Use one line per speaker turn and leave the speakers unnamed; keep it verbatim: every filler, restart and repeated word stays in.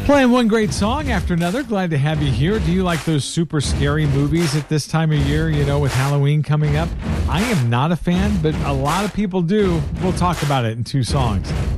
Playing one great song after another. Glad to have you here. Do you like those super scary movies at this time of year, you know, with Halloween coming up? I am not a fan, but a lot of people do. We'll talk about it in two songs.